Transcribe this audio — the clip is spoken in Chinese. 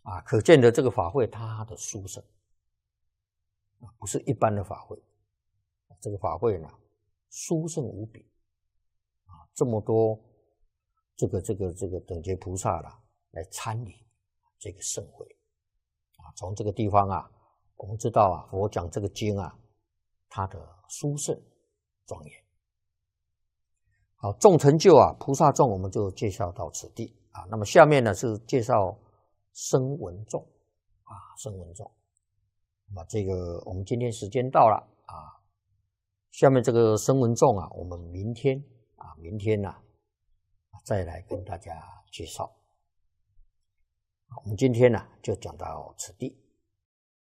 啊，可见的这个法会它的殊胜啊，不是一般的法会。这个法会呢，殊胜无比啊，这么多这个等觉菩萨啦来参与这个盛会啊。从这个地方啊，我们知道啊，佛讲这个经啊，它的殊胜庄严。好，众成就啊，菩萨众我们就介绍到此地啊。那么下面呢是介绍声闻众啊，声闻众。那么这个我们今天时间到了啊，下面这个声闻众啊，我们明天呢再来跟大家介绍。我们今天呢就讲到此地。